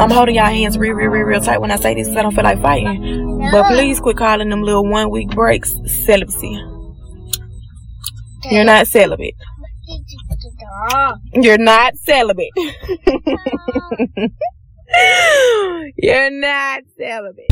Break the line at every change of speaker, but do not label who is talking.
I'm holding y'all hands real tight when I say this because I don't feel like fighting. But please quit calling them little 1 week breaks celibacy. You're not celibate. You're not celibate. You're not celibate.